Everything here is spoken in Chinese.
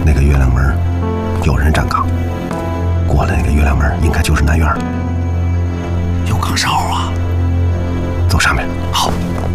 那个月亮门有人站岗，过了那个月亮门应该就是南院。 有岗哨啊！ 走上面。 好。